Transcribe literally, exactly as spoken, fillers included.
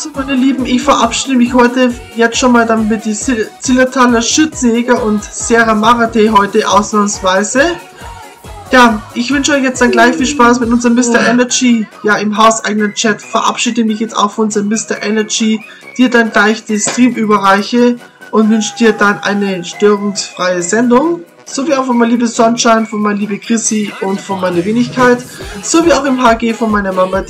So, meine Lieben, ich verabschiede mich heute jetzt schon mal, damit die Zillertaler Schützjäger und Sierra Marate heute ausnahmsweise. Ja, ich wünsche euch jetzt dann gleich viel Spaß mit unserem Mister Energy, ja, im hauseigenen Chat. Verabschiede mich jetzt auch von unserem Mister Energy, dir dann gleich den Stream überreiche und wünsche dir dann eine störungsfreie Sendung. Sowie auch von meiner liebe Sonnenschein, von meiner liebe Chrissy und von meiner Wenigkeit, sowie auch im H G von meiner Mama.